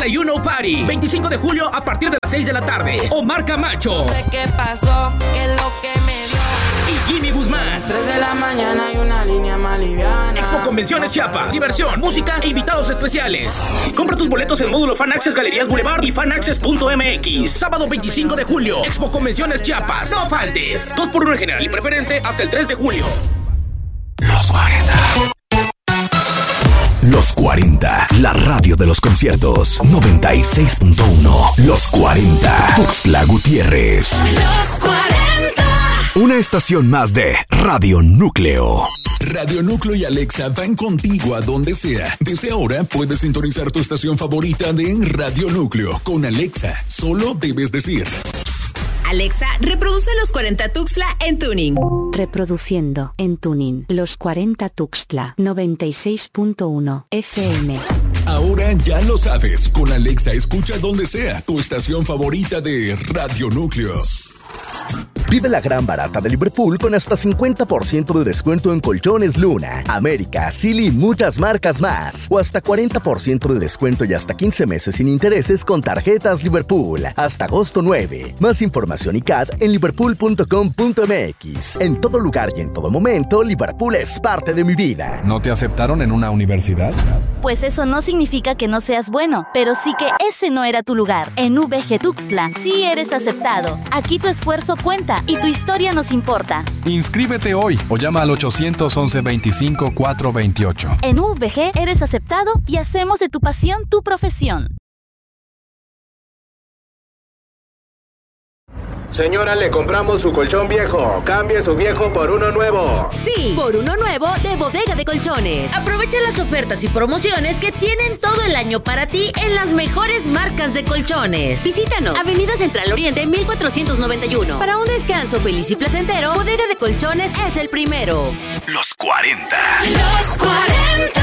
31 Party, 25 de julio a partir de las 6 de la tarde. Omar Camacho. No sé qué pasó, qué es lo que me dio. Y Jimmy Guzmán. 3 de la mañana hay una línea más liviana. Expo Convenciones Chiapas. Diversión, música e invitados especiales. Compra tus boletos en módulo Fan Access Galerías Boulevard y fanaccess.mx. Sábado 25 de julio. Expo Convenciones Chiapas. No faltes. 2x1 en general y preferente hasta el 3 de julio. Los 40. Los 40, la radio de los conciertos. 96.1. Los 40. Tuxtla Gutiérrez. Los 40. Una estación más de Radio Núcleo. Radio Núcleo y Alexa van contigo a donde sea. Desde ahora puedes sintonizar tu estación favorita de Radio Núcleo con Alexa. Solo debes decir: Alexa, reproduce Los 40 Tuxtla en Tuning. Reproduciendo en Tuning Los 40 Tuxtla 96.1 FM. Ahora ya lo sabes. Con Alexa escucha donde sea tu estación favorita de Radio Núcleo. Vive la gran barata de Liverpool con hasta 50% de descuento en colchones Luna, América, Silly y muchas marcas más. O hasta 40% de descuento y hasta 15 meses sin intereses con tarjetas Liverpool. Hasta agosto 9. Más información y CAD en liverpool.com.mx. En todo lugar y en todo momento, Liverpool es parte de mi vida. ¿No te aceptaron en una universidad? Pues eso no significa que no seas bueno, pero sí que ese no era tu lugar. En VG Tuxtla sí eres aceptado. Aquí tu esfuerzo cuenta y tu historia nos importa. Inscríbete hoy o llama al 811-25-428. En VG eres aceptado y hacemos de tu pasión tu profesión. Señora, le compramos su colchón viejo. Cambie su viejo por uno nuevo. Sí, por uno nuevo de Bodega de Colchones. Aprovecha las ofertas y promociones que tienen todo el año para ti en las mejores marcas de colchones. Visítanos, Avenida Central Oriente 1491. Para un descanso feliz y placentero, Bodega de Colchones es el primero. Los 40. Los 40.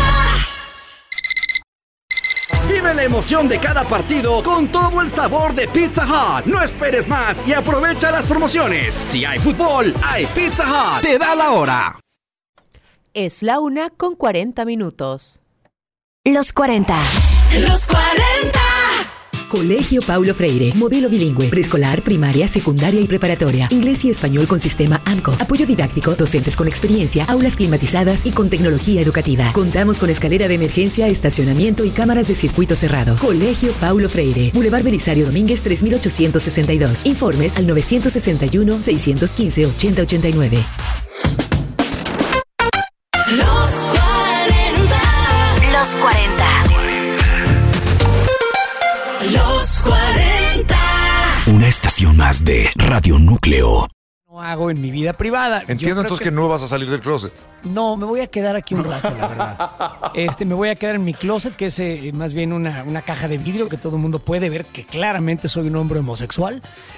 Vive la emoción de cada partido con todo el sabor de Pizza Hut. No esperes más y aprovecha las promociones. Si hay fútbol, hay Pizza Hut. Te da la hora. Es la 1:40. Los 40. Los 40. Colegio Paulo Freire, modelo bilingüe, preescolar, primaria, secundaria y preparatoria, inglés y español con sistema AMCO, apoyo didáctico, docentes con experiencia, aulas climatizadas y con tecnología educativa. Contamos con escalera de emergencia, estacionamiento y cámaras de circuito cerrado. Colegio Paulo Freire, Boulevard Belisario Domínguez 3862. Informes al 961-615-8089. Los 40. Los 40. Los 40. Una estación más de Radio Núcleo. No hago en mi vida privada. Entiendo entonces que no vas a salir del closet. No, me voy a quedar aquí un rato, la verdad. Me voy a quedar en mi closet, que es más bien una caja de vidrio que todo el mundo puede ver que claramente soy un hombre homosexual.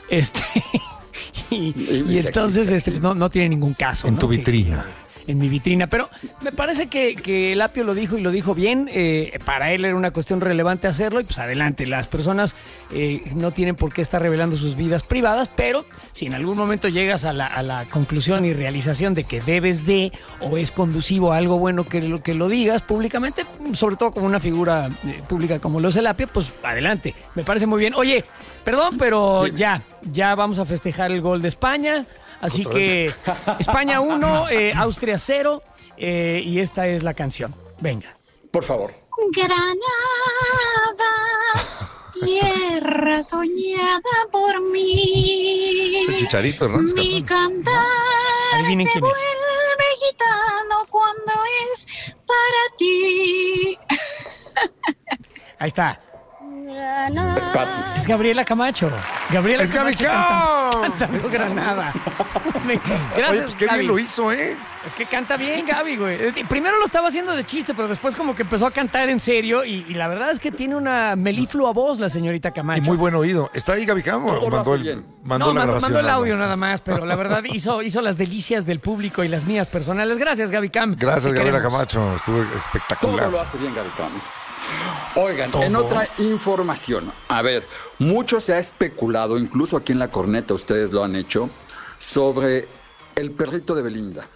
Y entonces no tiene ningún caso. En tu vitrina. En mi vitrina, pero me parece que el Apio lo dijo y lo dijo bien. Para él era una cuestión relevante hacerlo y pues adelante. Las personas no tienen por qué estar revelando sus vidas privadas, pero si en algún momento llegas a la conclusión y realización de que debes de o es conducivo a algo bueno que lo digas públicamente, sobre todo como una figura pública como lo es el Apio, pues adelante. Me parece muy bien. Oye, perdón, pero ya vamos a festejar el gol de España. Así que España 1, Austria 0, y esta es la canción. Venga. Por favor. Granada, tierra soñada por mí. Es el Chicharito Hernández. Mi cantar Adivinen se quién es. vuelve gitano cuando es para ti. Ahí está. Granada. Es Gabriela Camacho. Gabriela Es Gaby Camacho cantando Granada. Gracias, Oye, pues qué Gaby. bien lo hizo, ¿eh? Es que canta bien, Gaby, güey. Primero lo estaba haciendo de chiste, pero después como que empezó a cantar en serio y la verdad es que tiene una meliflua voz la señorita Camacho. Y muy buen oído. ¿Está ahí Gaby Cam o mandó la grabación? Mandó el audio nada más, pero la verdad hizo las delicias del público y las mías personales. Gracias, Gaby Cam. Gracias, Te Gabriela queremos. Camacho. Estuvo espectacular. Todo lo hace bien Gaby Cam. Oigan, en otra información, a ver, mucho se ha especulado, incluso aquí en La Corneta ustedes lo han hecho, sobre el perrito de Belinda.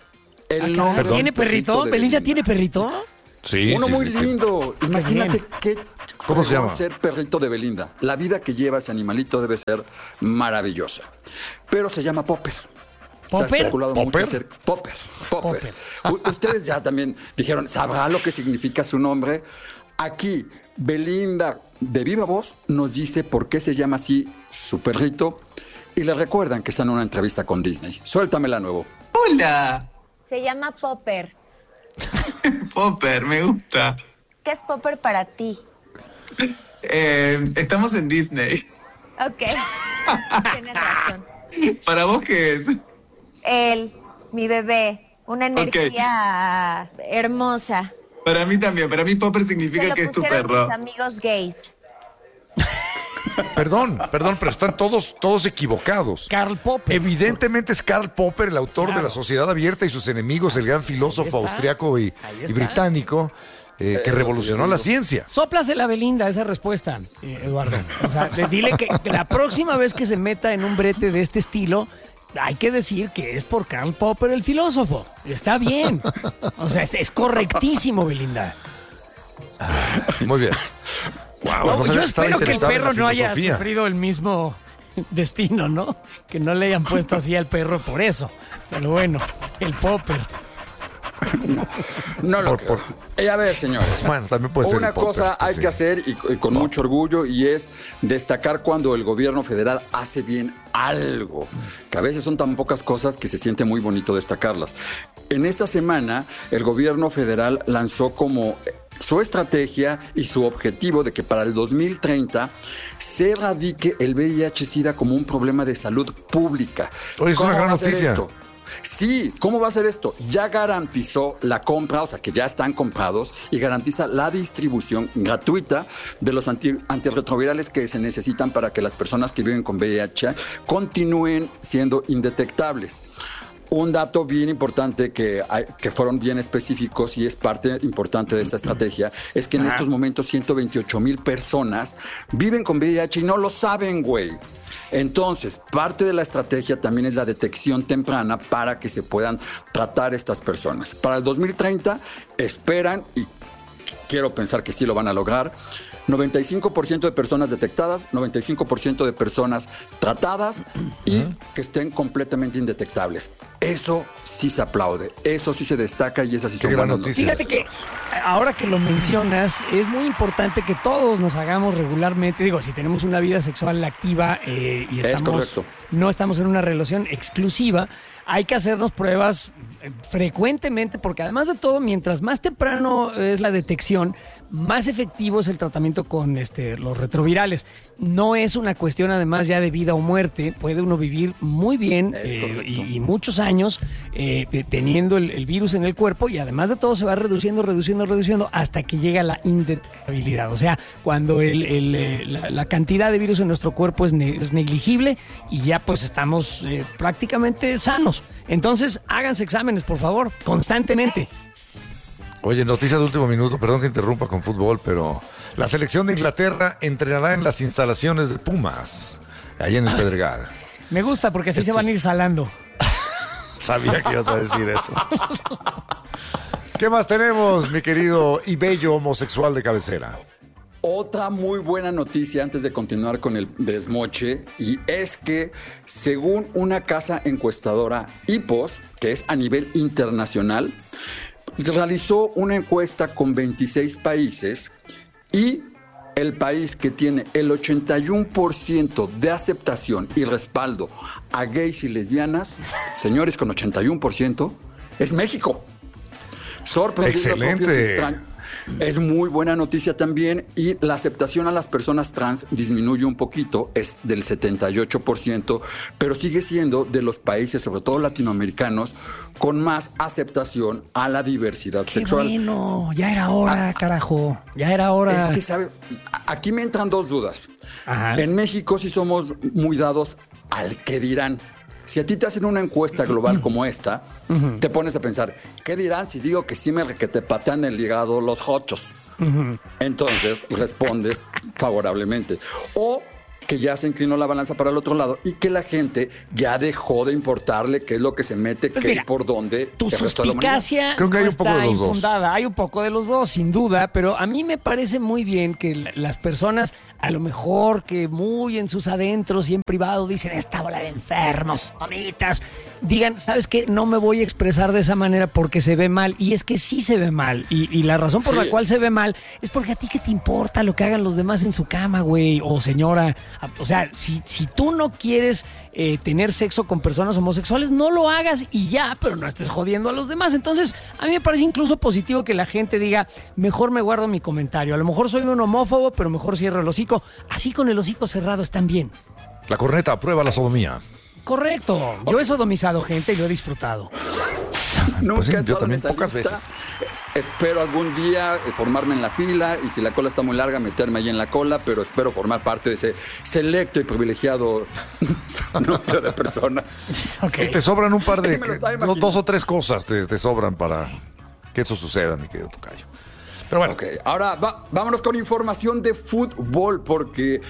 ¿Tiene perrito? ¿Belinda tiene perrito? Sí. Uno sí, muy sí. lindo. Imagínate qué ¿Cómo se llama? Ser perrito de Belinda. La vida que lleva ese animalito debe ser maravillosa. Pero se llama Popper. ¿Popper? Se ha especulado mucho ¿Popper? hacer Popper. Ustedes ya también dijeron, ¿sabrá lo que significa su nombre? Aquí, Belinda, de viva voz, nos dice por qué se llama así su perrito. Y le recuerdan que está en una entrevista con Disney. Suéltamela nuevo. Hola. Se llama Popper. Popper, me gusta. ¿Qué es Popper para ti? Estamos en Disney. Ok. Tienes razón. ¿Para vos qué es? Él, mi bebé, una energía hermosa. Para mí también. Para mí Popper significa que es tu perro. Mis amigos gays. Perdón, pero están todos equivocados. Karl Popper. Evidentemente es Karl Popper, el autor de La Sociedad Abierta y sus enemigos, el gran filósofo austriaco y británico que revolucionó la ciencia. Sóplasela, Belinda, esa respuesta, Eduardo. O sea, dile que la próxima vez que se meta en un brete de este estilo, hay que decir que es por Karl Popper, el filósofo. Está bien. O sea, es correctísimo, Belinda. Muy bien. Wow, yo espero que el perro no haya sufrido el mismo destino, ¿no? Que no le hayan puesto así al perro por eso. Pero bueno, el Popper. No lo creo. A ver, señores. Bueno, también puede ser una el Popper, cosa hay que hacer y con mucho orgullo, y es destacar cuando el gobierno federal hace bien algo, que a veces son tan pocas cosas que se siente muy bonito destacarlas. En esta semana, el gobierno federal lanzó como su estrategia y su objetivo de que para el 2030 se erradique el VIH-Sida como un problema de salud pública. Oye, es una gran noticia. Esto? Sí, ¿cómo va a ser esto? Ya garantizó la compra, o sea que ya están comprados, y garantiza la distribución gratuita de los antirretrovirales que se necesitan para que las personas que viven con VIH continúen siendo indetectables. Un dato bien importante que fueron bien específicos y es parte importante de esta estrategia es que en estos momentos 128,000 personas viven con VIH y no lo saben, güey. Entonces, parte de la estrategia también es la detección temprana para que se puedan tratar estas personas. Para el 2030 esperan, y quiero pensar que sí lo van a lograr, 95% de personas detectadas, 95% de personas tratadas y que estén completamente indetectables. Eso sí se aplaude, eso sí se destaca y esas sí son buenas noticias. Fíjate que ahora que lo mencionas, es muy importante que todos nos hagamos regularmente, digo, si tenemos una vida sexual activa y no estamos en una relación exclusiva, hay que hacernos pruebas frecuentemente, porque además de todo, mientras más temprano es la detección, más efectivo es el tratamiento con los retrovirales. No es una cuestión además ya de vida o muerte, puede uno vivir muy bien y muchos años teniendo el virus en el cuerpo, y además de todo se va reduciendo hasta que llega la indetectabilidad. O sea, cuando la cantidad de virus en nuestro cuerpo es negligible y ya pues estamos prácticamente sanos. Entonces, háganse exámenes, por favor, constantemente. Oye, noticia de último minuto, perdón que interrumpa con fútbol, pero la selección de Inglaterra entrenará en las instalaciones de Pumas, allá en el Pedregal. Me gusta porque así se van a ir salando. Sabía que ibas a decir eso. ¿Qué más tenemos, mi querido y bello homosexual de cabecera? Otra muy buena noticia antes de continuar con el desmoche, y es que según una casa encuestadora Ipsos, que es a nivel internacional, realizó una encuesta con 26 países y el país que tiene el 81% de aceptación y respaldo a gays y lesbianas, señores, con 81%, es México. Excelente. Es muy buena noticia también, y la aceptación a las personas trans disminuye un poquito, es del 78%, pero sigue siendo de los países, sobre todo latinoamericanos, con más aceptación a la diversidad sexual. Bueno, ya era hora, carajo, ya era hora. Es que, ¿sabe? Aquí me entran dos dudas. Ajá. En México sí somos muy dados al qué dirán. Si a ti te hacen una encuesta global como esta, te pones a pensar, ¿qué dirán si digo que sí que te patean el hígado los hochos? Entonces respondes favorablemente. O que ya se inclinó la balanza para el otro lado y que la gente ya dejó de importarle qué es lo que se mete, Pues qué mira, y por dónde. Tu suspicacia Creo que no hay un poco está de los dos. infundada. Hay un poco de los dos, sin duda, pero a mí me parece muy bien que las personas, a lo mejor que muy en sus adentros y en privado dicen esta bola de enfermos, tomitas, digan, ¿sabes qué? No me voy a expresar de esa manera porque se ve mal. Y es que sí se ve mal. Y la razón por la cual se ve mal es porque a ti qué te importa lo que hagan los demás en su cama, güey, o señora. O sea, si tú no quieres tener sexo con personas homosexuales, no lo hagas y ya, pero no estés jodiendo a los demás. Entonces, a mí me parece incluso positivo que la gente diga, mejor me guardo mi comentario. A lo mejor soy un homófobo, pero mejor cierro el hocico. Así con el hocico cerrado están bien. La corneta aprueba la sodomía. Correcto. Yo he sodomizado gente y lo he disfrutado. Nunca Pues sí, he yo estado también, en esa pocas lista. veces. Espero algún día formarme en la fila y si la cola está muy larga, meterme ahí en la cola, pero espero formar parte de ese selecto y privilegiado número de personas. Okay. Te sobran un par de... dos o tres cosas te sobran para que eso suceda, mi querido tocayo. Pero bueno. Okay. Ahora vámonos con información de fútbol, porque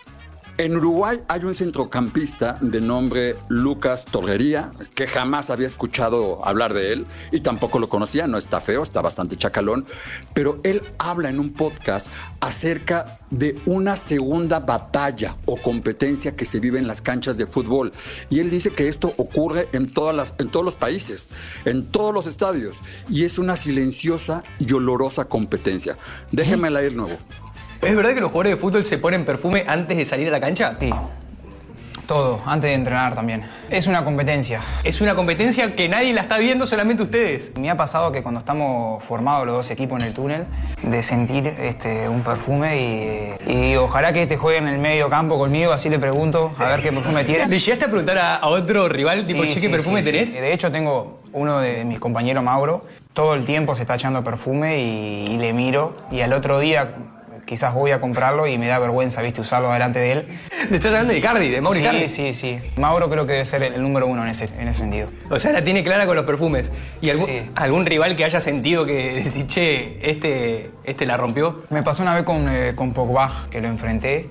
en Uruguay hay un centrocampista de nombre Lucas Torrería, que jamás había escuchado hablar de él y tampoco lo conocía. No está feo, está bastante chacalón, pero él habla en un podcast acerca de una segunda batalla o competencia que se vive en las canchas de fútbol. Y él dice que esto ocurre en todos los países, en todos los estadios, y es una silenciosa y olorosa competencia. Déjenmela ir nuevo. ¿Es verdad que los jugadores de fútbol se ponen perfume antes de salir a la cancha? Sí. Todo, antes de entrenar también. Es una competencia. Es una competencia que nadie la está viendo, solamente ustedes. Me ha pasado que cuando estamos formados los dos equipos en el túnel, de sentir un perfume y ojalá que juegue en el medio campo conmigo, así le pregunto a ver qué perfume tiene. ¿Le llegaste a preguntar a otro rival, tipo, che, qué perfume tenés? Sí. De hecho, tengo uno de mis compañeros, Mauro, todo el tiempo se está echando perfume y le miro, y al otro día quizás voy a comprarlo y me da vergüenza, ¿viste? Usarlo delante de él. ¿Te estás hablando de Icardi, de Mauro Icardi? Sí. Mauro creo que debe ser el número uno en ese sentido. O sea, la tiene clara con los perfumes. ¿Y algún rival que haya sentido que decís, che, este la rompió? Me pasó una vez con Pogba, que lo enfrenté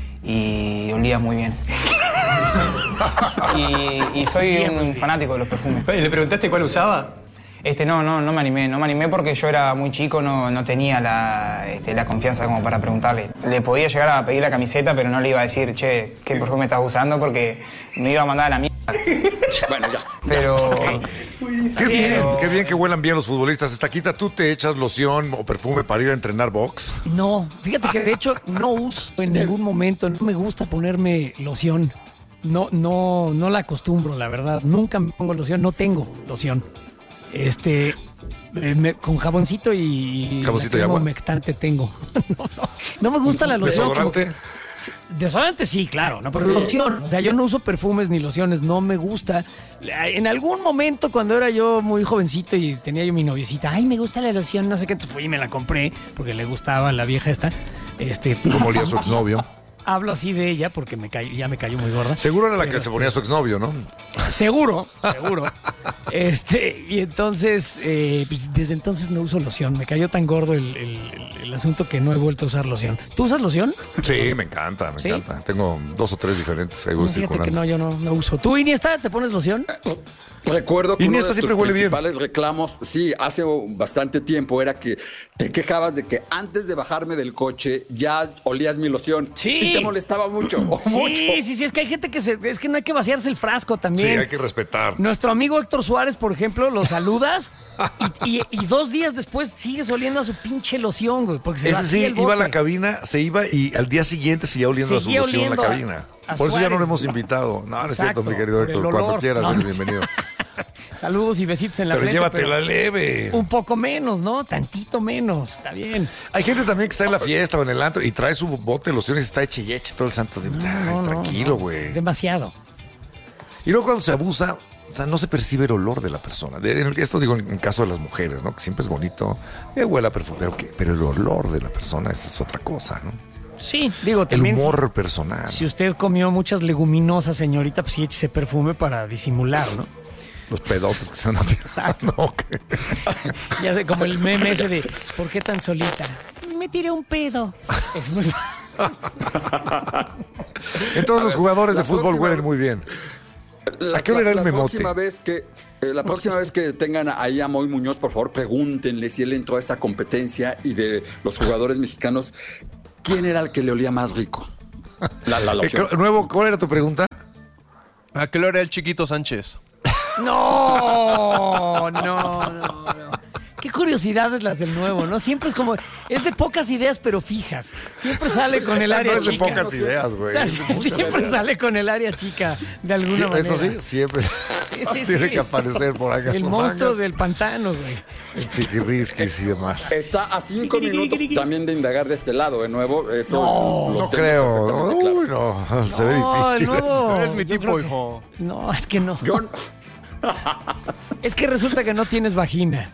y olía muy bien. y soy un fanático de los perfumes. ¿Le preguntaste cuál usaba? No me animé porque yo era muy chico, no tenía la confianza como para preguntarle. Le podía llegar a pedir la camiseta, pero no le iba a decir, che, ¿qué perfume estás usando? Porque me iba a mandar a la mierda. Bueno, ya. Pero... Qué bien que huelan bien los futbolistas. Estaquita, ¿tú te echas loción o perfume para ir a entrenar box? No, fíjate que de hecho no uso en ningún momento, no me gusta ponerme loción. No la acostumbro, la verdad. Nunca me pongo loción, no tengo loción. Con jaboncito y jaboncito y agua humectante tengo. No me gusta la loción. ¿Desodorante? Desodorante sí, claro, no, pero loción. O sea, yo no uso perfumes ni lociones, no me gusta. En algún momento cuando era yo muy jovencito y tenía yo mi noviecita, ay, me gusta la loción, no sé qué, entonces fui y me la compré porque le gustaba a la vieja esta. ¿Cómo olía su exnovio? Hablo así de ella porque ya me cayó muy gorda. Seguro era la que se ponía su exnovio, ¿no? Seguro. Y entonces, desde entonces no uso loción. Me cayó tan gordo el asunto que no he vuelto a usar loción. ¿Tú usas loción? Sí, me encanta. Tengo 2 o 3 diferentes. Fíjate que no, yo no uso. ¿Tú, Iniesta, te pones loción? Recuerdo que uno de tus huele principales reclamos, sí, hace bastante tiempo, era que te quejabas de que antes de bajarme del coche ya olías mi loción. Sí. Y te molestaba mucho. Sí, es que hay gente es que no hay que vaciarse el frasco también. Sí, hay que respetar. Nuestro amigo Héctor Suárez, por ejemplo, lo saludas y 2 días después sigues oliendo a su pinche loción, güey. Porque Ese sí, iba a la cabina, se iba y al día siguiente seguía oliendo a su loción en la cabina. Por eso ya no lo hemos invitado. No es cierto, mi querido Héctor. Cuando quieras, eres bienvenido. Saludos y besitos en la frente. Pero llévatela leve. Un poco menos, ¿no? Tantito menos. Está bien. Hay gente también que está en la fiesta o en el antro y trae su bote de lociones y está eche y eche todo el santo día. Tranquilo, güey. Demasiado. Y luego cuando se abusa, o sea, no se percibe el olor de la persona. Esto digo en caso de las mujeres, ¿no? Que siempre es bonito. Huele a perfume, pero el olor de la persona esa es otra cosa, ¿no? Sí, digo, también. El humor personal. Si usted comió muchas leguminosas, señorita, pues sí, échese perfume para disimular, ¿no? Los pedotes que se van a tirar. Exacto. No, okay. Ya sé, como el meme ese de ¿por qué tan solita? Me tiré un pedo. Es muy... Entonces los jugadores de fútbol huelen muy bien. ¿A qué hora era el memote? La próxima vez que tengan ahí a Moy Muñoz, por favor, pregúntenle si él entró a esta competencia y de los jugadores mexicanos, ¿quién era el que le olía más rico? La opción. Nuevo, ¿cuál era tu pregunta? ¿A qué hora era el Chiquito Sánchez? No. Qué curiosidades las del Nuevo, ¿no? Siempre es como... Es de pocas ideas, pero fijas. Siempre sale con el área chica. No es de pocas ideas, güey. O sea, siempre sale con el área chica, de alguna manera. Eso sí, siempre. Sí. Tiene que aparecer por acá. El monstruo del pantano, güey. El chiquirrisquis y demás. Está a 5 minutos también de indagar de este lado, de nuevo. Eso no creo. Uy, no. Se ve difícil. No, eres mi tipo, hijo. No, es que no. Yo... Es que resulta que no tienes vagina.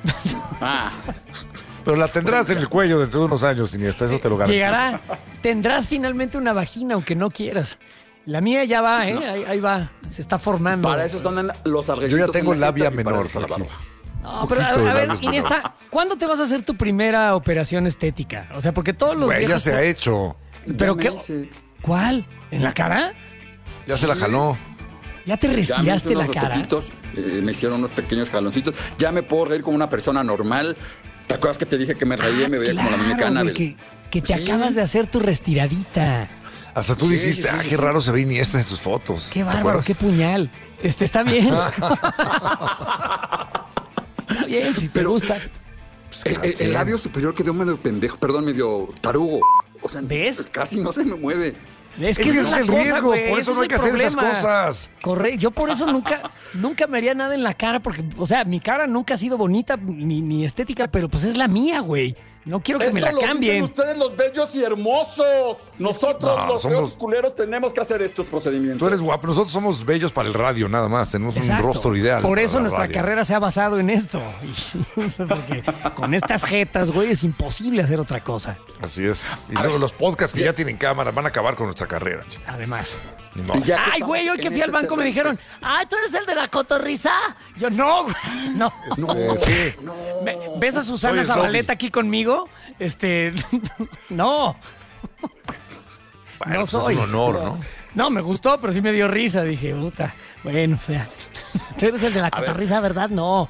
Pero la tendrás en el cuello dentro de unos años, Iniesta, eso te lo garantizo. Llegará. Tendrás finalmente una vagina, aunque no quieras. La mía ya va, ¿eh? Ahí va. Se está formando. Para eso están los arreglitos. Yo ya tengo labia menor. No, pero a ver, Iniesta, ¿cuándo te vas a hacer tu primera operación estética? O sea, porque todos los días ya se ha hecho. ¿Pero qué? ¿Cuál? ¿En la cara? Ya se la jaló. ¿Ya te restiraste la cara? Me hicieron unos pequeños jaloncitos. Ya me puedo reír como una persona normal. ¿Te acuerdas que te dije que me reía y me veía como la muñeca Annabelle? Que te acabas de hacer tu restiradita. Hasta tú dijiste, qué raro se ve Iniesta en sus fotos. Qué bárbaro, qué puñal. Está bien. Está bien, si te gusta. El labio superior quedó medio pendejo, perdón, medio tarugo. O sea, ¿ves? Casi no se me mueve. Es que ese es el riesgo, por eso no hay que hacer esas cosas. Correcto, yo por eso nunca me haría nada en la cara, porque, o sea, mi cara nunca ha sido bonita ni estética, pero pues es la mía, güey. No quiero que me la cambien. Dicen ustedes los bellos y hermosos. Nosotros los feos culeros tenemos que hacer estos procedimientos. Tú eres guapo, nosotros somos bellos para el radio nada más, tenemos un rostro ideal. Por eso nuestra carrera se ha basado en esto. Porque con estas jetas, güey, es imposible hacer otra cosa. Así es. Y luego los podcasts que ya tienen cámara van a acabar con nuestra carrera. Además. Ay, güey, hoy que fui al banco me dijeron, ¿tú eres el de la cotorriza? Yo, no, güey, no. Sí. ¿Ves a Susana Zabaleta aquí conmigo? No. Bueno, no soy. Es un honor, ¿no? No, me gustó, pero sí me dio risa. Dije, puta, bueno, o sea, tú eres el de la cotorriza, ¿verdad? No.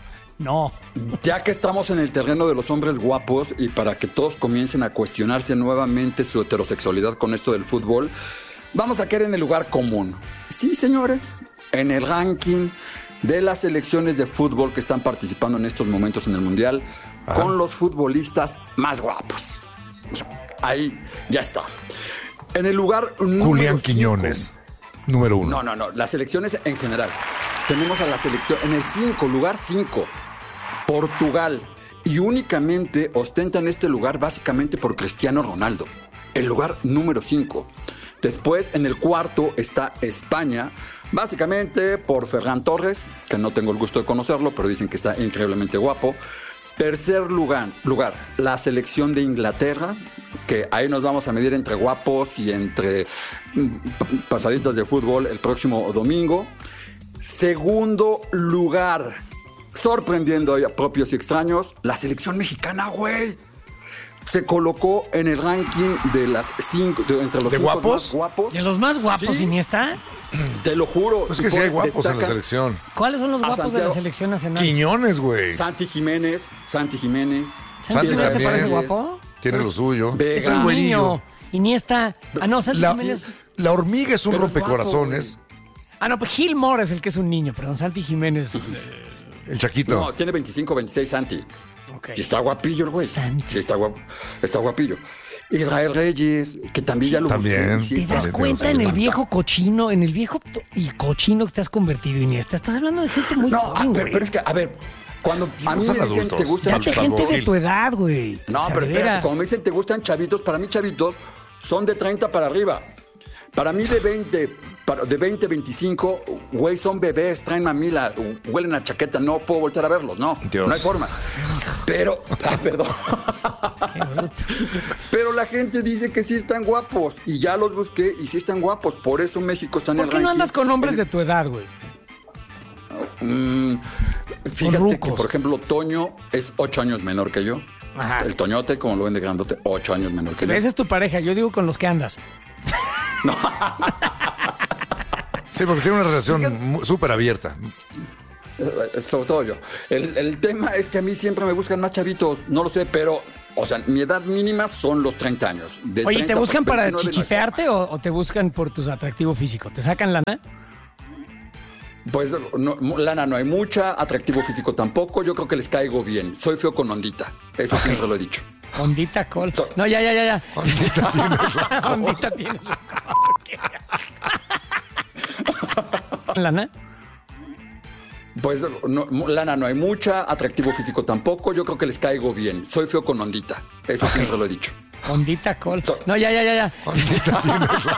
Ya que estamos en el terreno de los hombres guapos y para que todos comiencen a cuestionarse nuevamente su heterosexualidad con esto del fútbol, vamos a caer en el lugar común. Sí, señores, en el ranking de las selecciones de fútbol que están participando en estos momentos en el Mundial, con los futbolistas más guapos. Ahí ya está. En el lugar Julián Quiñones, número 1. No, las selecciones en general. Tenemos a la selección en el lugar 5, Portugal. Y únicamente ostentan este lugar básicamente por Cristiano Ronaldo. El lugar número 5. Después, en el 4 está España, básicamente por Ferran Torres, que no tengo el gusto de conocerlo, pero dicen que está increíblemente guapo. Tercer lugar, la selección de Inglaterra, que ahí nos vamos a medir entre guapos y entre pasaditas de fútbol el próximo domingo. Segundo lugar, sorprendiendo a propios y extraños, la selección mexicana, güey. Se colocó en el ranking de las 5, entre los 5 guapos? más guapos. ¿De los más guapos, ¿sí? Iniesta? Te lo juro. Es que sí hay guapos en la selección. ¿Cuáles son los guapos de la selección nacional? Quiñones, güey. Santi Jiménez. ¿Santi Jiménez te parece guapo? Tiene lo suyo. Eso es buenillo. Iniesta. Santi Jiménez. La hormiga es un rompecorazones. No, pues Gil Mora es el que es un niño, perdón, Santi Jiménez. El Chaquito. No, tiene 25, 26 Santi. Okay. Y está guapillo el güey. Santi. Sí, está guapillo. Israel Reyes, que también ya lo también. ¿Te das cuenta en el viejo cochino que te has convertido, Iniesta? Estás hablando de gente muy joven, güey. Pero es que, a ver, cuando a mí me dicen te gustan gente de tu edad, güey. No, pero espérate, cuando me dicen te gustan chavitos, para mí chavitos son de 30 para arriba. Para mí de 20, 25, güey, son bebés, traen mamila, huelen a chaqueta, no puedo volver a verlos, no hay forma. Pero, perdón. Pero la gente dice que sí están guapos y ya los busqué y sí están guapos, por eso México está en el ranking. ¿Por qué no andas con hombres de tu edad, güey? Fíjate que, por ejemplo, Toño es 8 años menor que yo. Ajá. El Toñote, como lo ven de grandote, 8 años menor que yo. Esa es tu pareja, yo digo con los que andas. Sí, porque tiene una relación súper abierta. Sobre todo yo. El tema es que a mí siempre me buscan más chavitos, no lo sé, pero, o sea, mi edad mínima son los 30 años. De Oye, 30 ¿te buscan para 29 chichifearte o te buscan por tu atractivo físico? ¿Te sacan lana? Pues lana no hay mucha, atractivo físico tampoco, yo creo que les caigo bien. Soy feo con ondita, eso siempre lo he dicho. Ondita Col. No, ya. Ondita tienes la col. Ondita tienes la col. ¿Lana? Pues lana no hay mucha, atractivo físico tampoco, yo creo que les caigo bien. Soy feo con ondita, eso siempre lo he dicho. Ondita Col. No, ya. Ondita tienes la